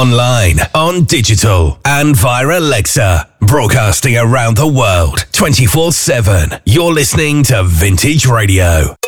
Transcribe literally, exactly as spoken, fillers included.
online, on digital, and via Alexa. Broadcasting around the world, twenty-four seven. You're listening to Vintage Radio.